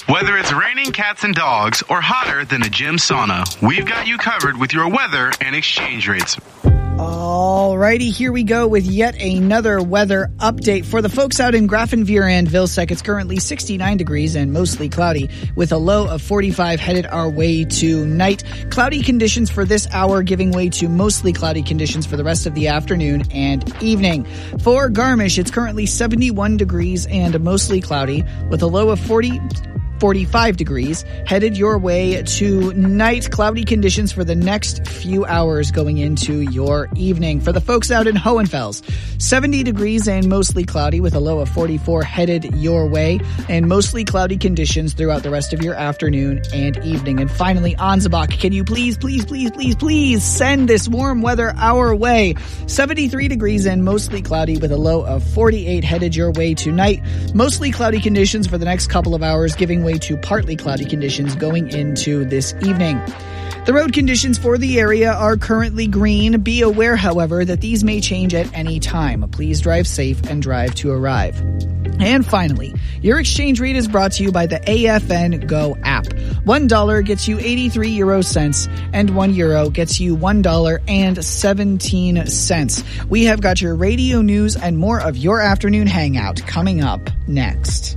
Whether it's raining cats and dogs or hotter than a gym sauna, we've got you covered with your weather and exchange rates. Alrighty, here we go with yet another weather update. For the folks out in Grafenveer and Vilseck, it's currently 69 degrees and mostly cloudy with a low of 45 headed our way tonight. Cloudy conditions for this hour giving way to mostly cloudy conditions for the rest of the afternoon and evening. For Garmisch, it's currently 71 degrees and mostly cloudy with a low of 45 degrees headed your way tonight. Cloudy conditions for the next few hours going into your evening. For the folks out in Hohenfels, 70 degrees and mostly cloudy with a low of 44 headed your way, and mostly cloudy conditions throughout the rest of your afternoon and evening. And finally, Ansbach, can you please send this warm weather our way? 73 degrees and mostly cloudy with a low of 48 headed your way tonight. Mostly cloudy conditions for the next couple of hours, giving way to partly cloudy conditions going into this evening. The road conditions for the area are currently green. Be aware, however, that these may change at any time. Please drive safe and drive to arrive. And finally, your exchange rate is brought to you by the AFN Go app. $1 gets you 83 euro cents and €1 gets you $1.17. We have got your radio news and more of your afternoon hangout coming up next.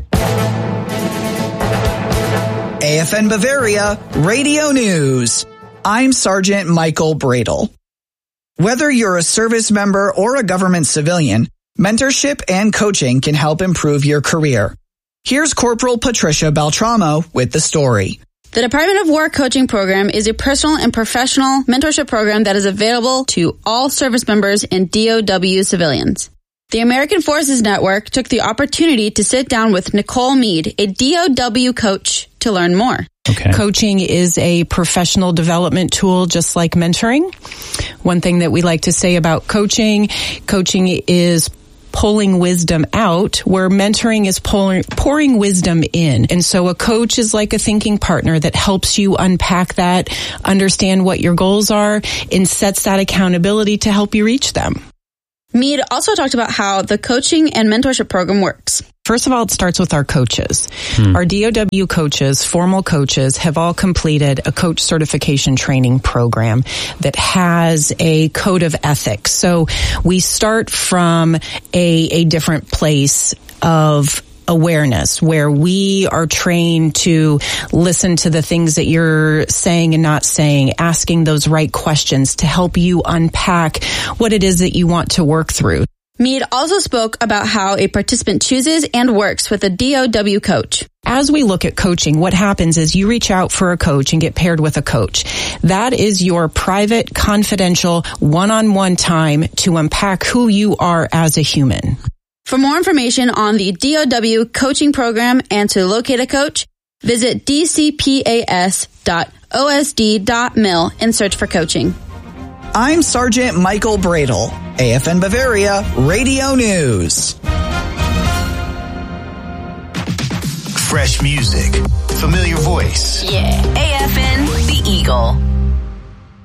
AFN Bavaria Radio News. I'm Sergeant Michael Bradle. Whether you're a service member or a government civilian, mentorship and coaching can help improve your career. Here's Corporal Patricia Beltramo with the story. The Department of War Coaching Program is a personal and professional mentorship program that is available to all service members and DOW civilians. The American Forces Network took the opportunity to sit down with Nicole Mead, a DOW coach, to learn more. Okay. Coaching is a professional development tool just like mentoring. One thing that we like to say about coaching is pulling wisdom out, where mentoring is pouring wisdom in. And so a coach is like a thinking partner that helps you unpack that, understand what your goals are, and sets that accountability to help you reach them. Mead also talked about how the coaching and mentorship program works. First of all, it starts with our coaches. Our DOW coaches, formal coaches, have all completed a coach certification training program that has a code of ethics. So we start from a different place of awareness, where we are trained to listen to the things that you're saying and not saying, asking those right questions to help you unpack what it is that you want to work through. Mead also spoke about how a participant chooses and works with a DOW coach. As we look at coaching, what happens is you reach out for a coach and get paired with a coach. That is your private, confidential, one-on-one time to unpack who you are as a human. For more information on the DOW coaching program and to locate a coach, visit dcpas.osd.mil and search for coaching. I'm Sergeant Michael Bradle, AFN Bavaria Radio News. Fresh music, familiar voice. Yeah, AFN, the Eagle.